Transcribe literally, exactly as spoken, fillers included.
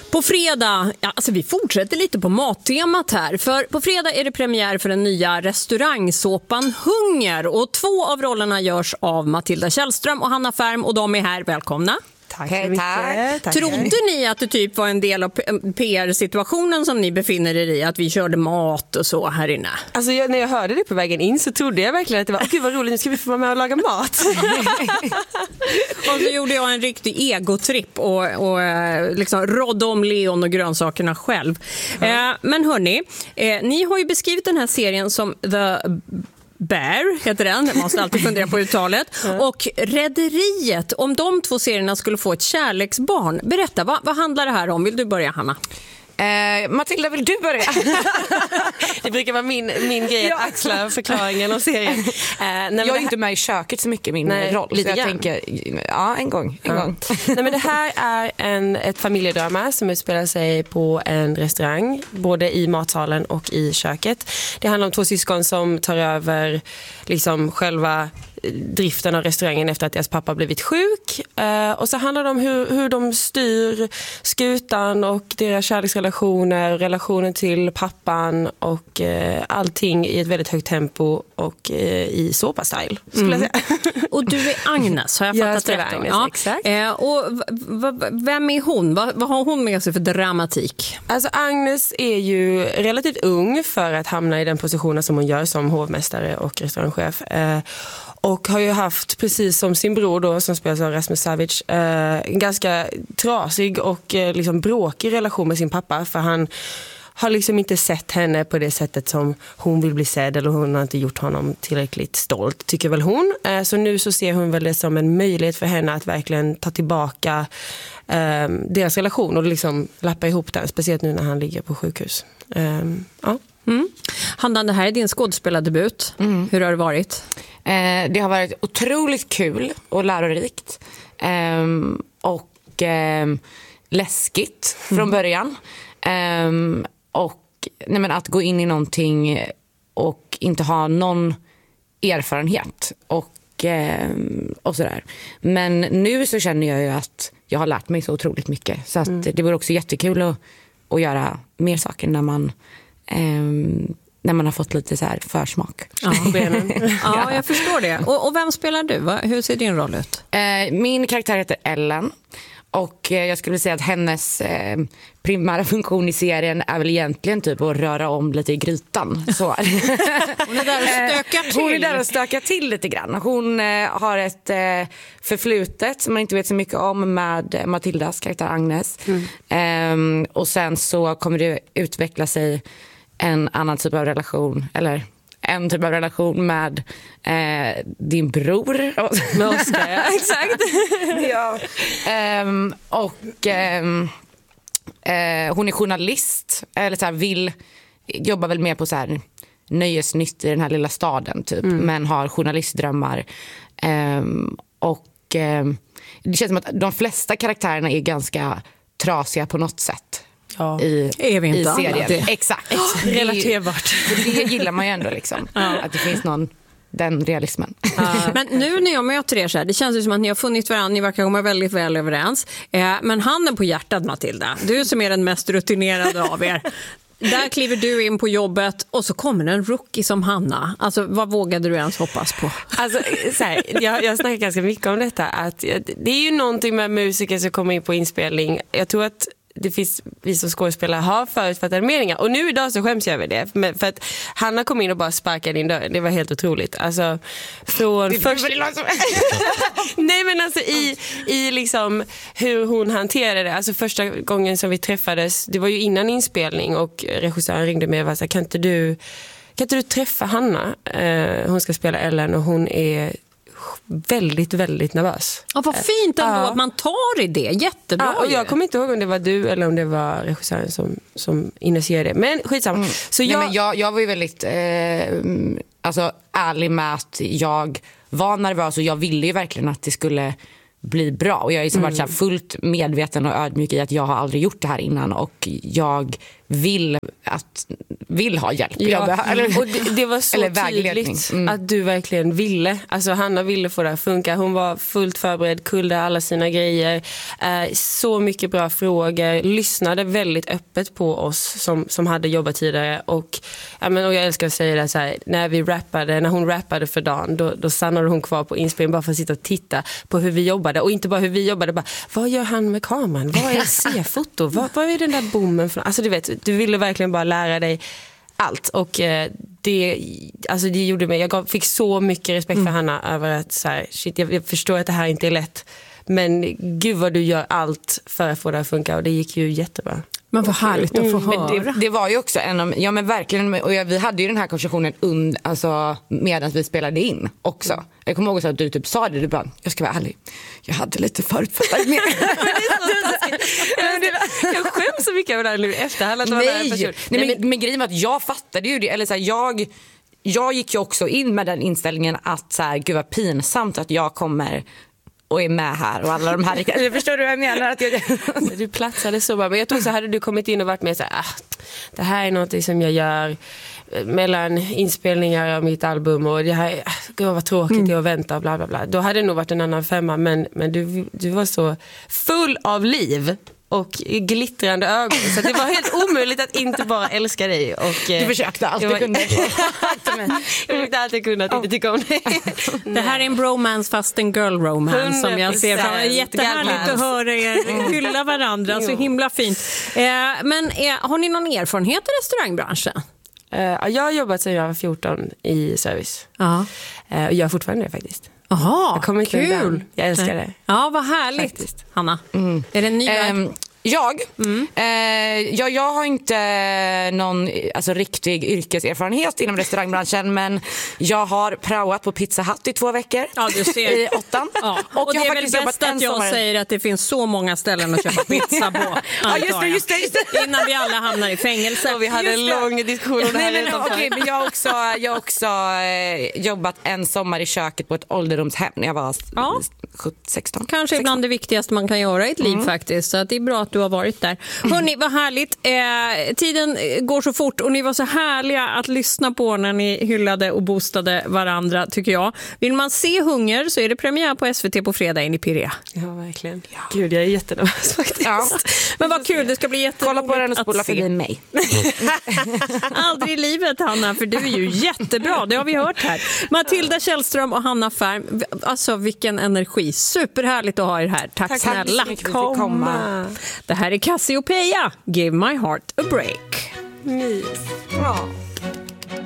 På fredag, ja, alltså vi fortsätter lite på mattemat här. För på fredag är det premiär för den nya restaurangsåpan Hunger. Och två av rollerna görs av Matilda Källström och Hanna Färm. Och de är här, välkomna. Tack så mycket. Tack. Trodde ni att det typ var en del av P R-situationen som ni befinner er i? Att vi körde mat och så här inne? Alltså jag, när jag hörde det på vägen in så trodde jag verkligen att det var, gud vad roligt, nu ska vi få vara med och laga mat. Och så gjorde jag en riktig egotripp och, och liksom rådde om Leon och grönsakerna själv. Mm. Eh, men hörni, eh, ni har ju beskrivit den här serien som The Bear heter den, man måste alltid fundera på uttalet. Mm. Och Rederiet, om de två serierna skulle få ett kärleksbarn. Berätta, vad, vad handlar det här om? Vill du börja, Hanna? Eh, Matilda, vill du börja? Det brukar vara min, min grej att axla förklaringen av serien. Eh, nej, jag är här... inte med i köket så mycket i min nej, roll. Så jag grann. tänker, ja, en gång. En ja. gång. Nej, men det här är en, ett familjedrama som utspelar sig på en restaurang. Både i matsalen och i köket. Det handlar om två syskon som tar över liksom själva driften av restaurangen efter att deras pappa blivit sjuk. Eh, och så handlar det om hur, hur de styr skutan och deras kärleksrelationer, relationen till pappan och eh, allting i ett väldigt högt tempo och eh, i såpa-style, skulle mm. jag säga. Och du är Agnes, har jag fattat jag rätt? Agnes, ja. exakt. Eh, och v- v- vem är hon? Va- vad har hon med sig för dramatik? Alltså Agnes är ju relativt ung för att hamna i den positionen som hon gör som hovmästare och restaurangchef. Eh, Och har ju haft, precis som sin bror då, som spelas av Rasmus Savage, eh, en ganska trasig och eh, liksom bråkig relation med sin pappa. För han har liksom inte sett henne på det sättet som hon vill bli sedd. Eller hon har inte gjort honom tillräckligt stolt, tycker väl hon. Eh, så nu så ser hon väl det som en möjlighet för henne att verkligen ta tillbaka eh, deras relation. Och liksom lappa ihop den, speciellt nu när han ligger på sjukhus. Eh, ja. Mm. Hanna, det här är din skådespelardebut. Mm. Hur har det varit? Eh, det har varit otroligt kul och lärorikt. Eh, och eh, läskigt från mm. början. Eh, och nej men, att gå in i någonting och inte ha någon erfarenhet. Och, eh, och sådär. Men nu så känner jag ju att jag har lärt mig så otroligt mycket. Så att mm. det vore också jättekul att, att göra mer saker när man... Eh, när man har fått lite så här försmak. Ja, ja jag förstår det. Och, och vem spelar du? Va? Hur ser din roll ut? Eh, min karaktär heter Ellen. Och eh, jag skulle säga att hennes eh, primära funktion i serien är väl egentligen typ att röra om lite i grytan. Så. Hon är där och stökar till. Hon är där och stökar till lite grann. Hon eh, har ett eh, förflutet som man inte vet så mycket om med Matildas karaktär Agnes. Mm. Eh, och sen så kommer det utveckla sig en annan typ av relation, eller en typ av relation med eh, din bror. Med Oskar, ja, exakt. ja. Um, och um, uh, hon är journalist, eller så här, vill jobba väl mer på så här nöjesnytt i den här lilla staden typ, mm. men har journalistdrömmar. Um, och um, det känns som att de flesta karaktärerna är ganska trasiga på något sätt. Ja. I, är vi inte i serien. Det. Exakt. Oh, relaterbart. Det, det gillar man ju ändå liksom. Ja. Att det finns någon, den realismen. Ja. Men nu när jag möter er så här, det känns ju som att ni har funnit varandra, ni verkar komma väldigt väl överens. Eh, men handen på hjärtat, Matilda, du som är den mest rutinerade av er. Där kliver du in på jobbet och så kommer en rookie som Hanna. Alltså, vad vågade du ens hoppas på? Alltså, så här, jag, jag snackar ganska mycket om detta. Att det är ju någonting med musiker som kommer in på inspelning. Jag tror att det finns vi som skådespelare har förutfattade meningar. Och nu idag så skäms jag över det. För att Hanna kom in och bara sparkade in dörren. Det var helt otroligt. Alltså, från det först... Nej, men alltså i, i liksom hur hon hanterade det. Alltså första gången som vi träffades, det var ju innan inspelning. Och regissören ringde mig och var så här, kan inte du, kan inte du träffa Hanna? Uh, hon ska spela Ellen och hon är väldigt, väldigt nervös. Ja, vad fint ändå ja. Att man tar i det. Jättebra. Ja, och jag kommer inte ihåg om det var du eller om det var regissören som, som initierade det. Men skitsamma. Mm. Så jag... Nej, men jag, jag var ju väldigt eh, alltså, ärlig med att jag var nervös och jag ville ju verkligen att det skulle bli bra. Och jag är liksom mm. varit så här fullt medveten och ödmjuk i att jag har aldrig gjort det här innan och jag vill att vill ha hjälp. Ja, behöver, eller, och det, det var så tydligt mm. att du verkligen ville. Alltså Hanna ville få det att funka. Hon var fullt förberedd, kunde alla sina grejer. Eh, så mycket bra frågor. Lyssnade väldigt öppet på oss som, som hade jobbat tidigare. Och, ja, men, och jag älskar att säga det så här, när vi rappade, när hon rappade för dagen, då, då stannade hon kvar på inspelningen bara för att sitta och titta på hur vi jobbade. Och inte bara hur vi jobbade, bara, vad gör han med kameran? Vad är C-foto? vad, vad är den där bommen för? Alltså du vet, du ville verkligen bara lära dig allt. Och eh, det, alltså det gjorde mig, jag gav, fick så mycket respekt mm. för Hanna över att så här, shit, jag, jag förstår att det här inte är lätt. Men gud vad du gör allt för att få det att funka. Och det gick ju jättebra. Men vad härligt att få mm, höra. Det, det var ju också en av, ja men verkligen, och jag, vi hade ju den här konversationen und, alltså, medan vi spelade in också. Mm. Jag kommer ihåg att du typ sa det, du bara, jag ska vara ärlig, jag hade lite förutfattade med. Jag skäms så mycket över det här nu efter. Nej, Nej, Nej men, men grejen var att jag fattade ju det, eller så här, jag, jag gick ju också in med den inställningen att så här, gud vad pinsamt att jag kommer och är med här och alla de här. Eller förstår du vad jag menar? Att jag... Du platsade så bra. Men jag tror så hade du kommit in och varit med så här, ah, det här är något som jag gör mellan inspelningar av mitt album och det här, gud vad tråkigt mm. det är att vänta och bla bla bla. Då hade det nog varit en annan femma, men, men du, du var så full av liv och glittrande ögon. Så det var helt omöjligt att inte bara älska dig. Och, du försökte allt du var... kunde. Jag försökte allt jag kunde att inte tycka om dig. Det här är en bromance fast en girl romance som jag ser fram. Jättehärligt att höra er hylla varandra. Så himla fint. Eh, men eh, har ni någon erfarenhet i restaurangbranschen? Uh, jag har jobbat sedan jag var fjorton i service. Ja. Uh, och jag är fortfarande det faktiskt. Jaha, kul. Jag älskar det. Ja, vad härligt. Faktiskt. Hanna, mm. är det en ny um, Jag? Mm. Eh, jag, jag har inte någon alltså, riktig yrkeserfarenhet inom restaurangbranschen, men jag har praoat på Pizza Hut i två veckor. Ja, du ser. I åttan. Ja. Och, och jag det är väl bäst att jag sommar... säger att det finns så många ställen att köpa pizza på. Ja, just det, just det, just det. Innan vi alla hamnar i fängelse. Och vi hade en lång diskussion om det här. Nej, men, okay, men jag har också, jag har också eh, jobbat en sommar i köket på ett ålderdomshem när jag var ja. sexton. Kanske sexton. Ibland det viktigaste man kan göra i ett liv mm. faktiskt. Så att det är bra att du har varit där. Hörrni, vad härligt. Eh, tiden går så fort och ni var så härliga att lyssna på när ni hyllade och boostade varandra, tycker jag. Vill man se Hunger så är det premiär på S V T på fredag in i Pirrea. Ja, verkligen. Ja. Gud, jag är jättenervös faktiskt. Ja. Men vad kul, det ska bli jätteroligt. Kolla på den och spola förbi mig. Aldrig i livet, Hanna, för du är ju jättebra. Det har vi hört här. Matilda Källström och Hanna Färm. Alltså, vilken energi. Superhärligt att ha er här. Tack, Tack snälla. Tack så komma. Det här är Cassiopeia. Give my heart a break. Mys. Ja.